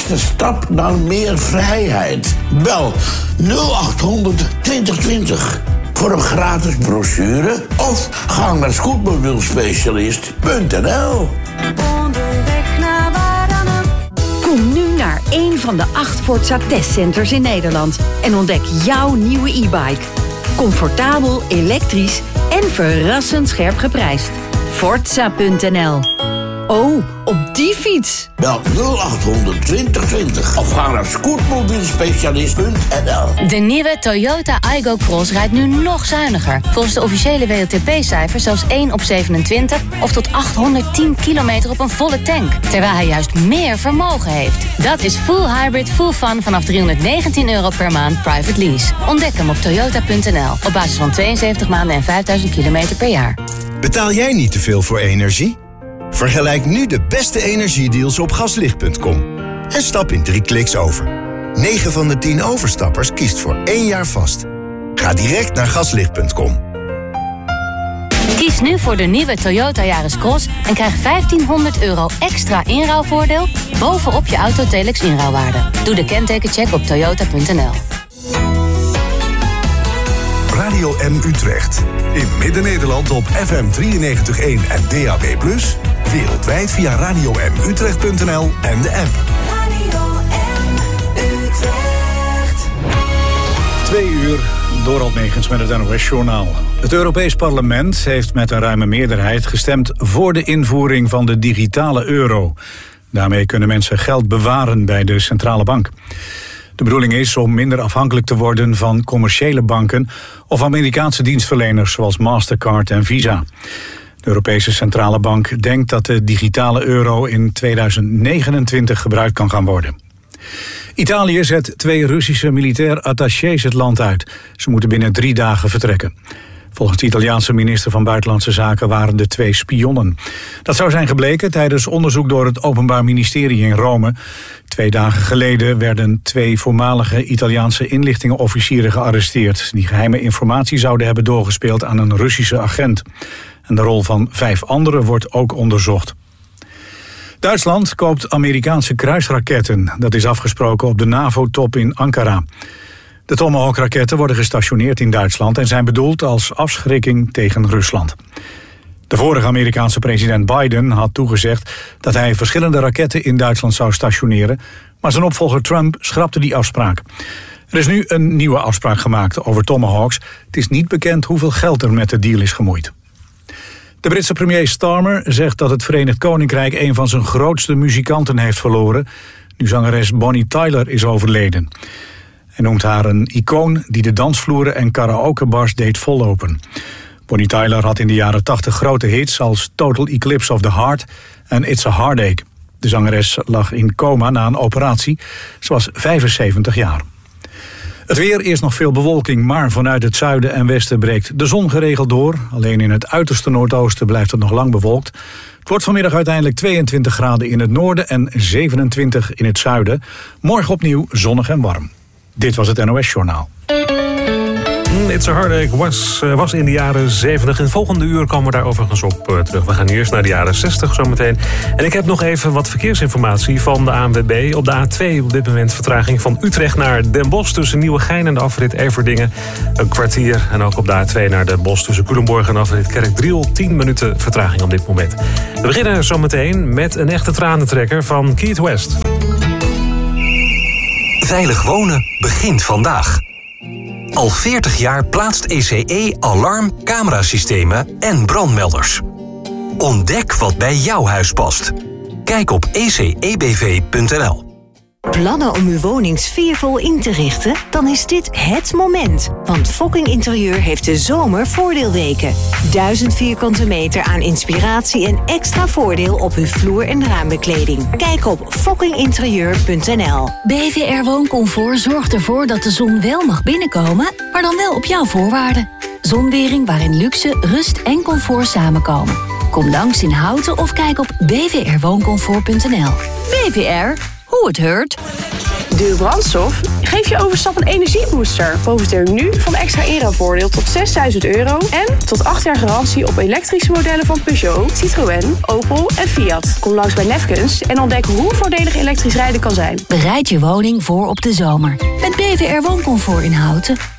beste stap naar meer vrijheid. Bel 0800 2020 voor een gratis brochure of ga naar scootmobielspecialist.nl. Kom nu naar een van de 8 Forza testcenters in Nederland en ontdek jouw nieuwe e-bike. Comfortabel, elektrisch en verrassend scherp geprijsd. Forza.nl. Oh, op die fiets. Bel 0800 2020 of ga naar scootmobielspecialist.nl. De nieuwe Toyota Aygo Cross rijdt nu nog zuiniger. Volgens de officiële WLTP-cijfers zelfs 1 op 27 of tot 810 kilometer op een volle tank. Terwijl hij juist meer vermogen heeft. Dat is full hybrid, full fun vanaf €319 per maand private lease. Ontdek hem op toyota.nl op basis van 72 maanden en 5000 kilometer per jaar. Betaal jij niet te veel voor energie? Vergelijk nu de beste energiedeals op gaslicht.com. En stap in 3 kliks over. 9 van de 10 overstappers kiest voor 1 jaar vast. Ga direct naar gaslicht.com. Kies nu voor de nieuwe Toyota Yaris Cross en krijg €1500 extra inruilvoordeel bovenop je Autotelex inruilwaarde. Doe de kentekencheck op toyota.nl. Radio M Utrecht. In Midden-Nederland op FM 93.1 en DAB+. Wereldwijd via radiomutrecht.nl en de app. Radio M Utrecht. 2 uur, Dorald Megens met het NOS-journaal. Het Europees Parlement heeft met een ruime meerderheid gestemd voor de invoering van de digitale euro. Daarmee kunnen mensen geld bewaren bij de centrale bank. De bedoeling is om minder afhankelijk te worden van commerciële banken of Amerikaanse dienstverleners zoals Mastercard en Visa. De Europese Centrale Bank denkt dat de digitale euro in 2029 gebruikt kan gaan worden. Italië zet 2 Russische militair attachés het land uit. Ze moeten binnen 3 dagen vertrekken. Volgens de Italiaanse minister van Buitenlandse Zaken waren de 2 spionnen. Dat zou zijn gebleken tijdens onderzoek door het Openbaar Ministerie in Rome. 2 dagen geleden werden 2 voormalige Italiaanse inlichtingenofficieren gearresteerd, die geheime informatie zouden hebben doorgespeeld aan een Russische agent. En de rol van 5 anderen wordt ook onderzocht. Duitsland koopt Amerikaanse kruisraketten. Dat is afgesproken op de NAVO-top in Ankara. De Tomahawk-raketten worden gestationeerd in Duitsland en zijn bedoeld als afschrikking tegen Rusland. De vorige Amerikaanse president Biden had toegezegd dat hij verschillende raketten in Duitsland zou stationeren, maar zijn opvolger Trump schrapte die afspraak. Er is nu een nieuwe afspraak gemaakt over Tomahawks. Het is niet bekend hoeveel geld er met de deal is gemoeid. De Britse premier Starmer zegt dat het Verenigd Koninkrijk een van zijn grootste muzikanten heeft verloren, nu zangeres Bonnie Tyler is overleden. Hij noemt haar een icoon die de dansvloeren en karaokebars deed vollopen. Bonnie Tyler had in de jaren 80 grote hits als Total Eclipse of the Heart en It's a Heartache. De zangeres lag in coma na een operatie. Ze was 75 jaar. Het weer, eerst nog veel bewolking, maar vanuit het zuiden en westen breekt de zon geregeld door. Alleen in het uiterste noordoosten blijft het nog lang bewolkt. Het wordt vanmiddag uiteindelijk 22 graden in het noorden en 27 in het zuiden. Morgen opnieuw zonnig en warm. Dit was het NOS-journaal. It's a Heartache was in de jaren 70. In het volgende uur komen we daar overigens op terug. We gaan eerst naar de jaren 60 zometeen. En ik heb nog even wat verkeersinformatie van de ANWB. Op de A2 op dit moment vertraging van Utrecht naar Den Bosch tussen Nieuwegein en de afrit Everdingen. Een kwartier. En ook op de A2 naar Den Bosch tussen Culemborg en de afrit Kerkdriel. 10 minuten vertraging op dit moment. We beginnen zometeen met een echte tranentrekker van Keith West. Veilig wonen begint vandaag. Al 40 jaar plaatst ECE alarm, camerasystemen en brandmelders. Ontdek wat bij jouw huis past. Kijk op ecebv.nl. Plannen om uw woning sfeervol in te richten? Dan is dit het moment. Want Fokking Interieur heeft de zomervoordeelweken. 1000 vierkante meter aan inspiratie en extra voordeel op uw vloer- en raambekleding. Kijk op fokkinginterieur.nl. BVR Wooncomfort zorgt ervoor dat de zon wel mag binnenkomen, maar dan wel op jouw voorwaarden. Zonwering waarin luxe, rust en comfort samenkomen. Kom langs in Houten of kijk op bvrwooncomfort.nl. BVR, hoe het heurt. Duur brandstof? Geef je overstap een energiebooster. Profiteer nu van extra inruilvoordeel tot €6.000 en tot 8 jaar garantie op elektrische modellen van Peugeot, Citroën, Opel en Fiat. Kom langs bij Lefkens en ontdek hoe voordelig elektrisch rijden kan zijn. Bereid je woning voor op de zomer. Met BVR Wooncomfort in Houten.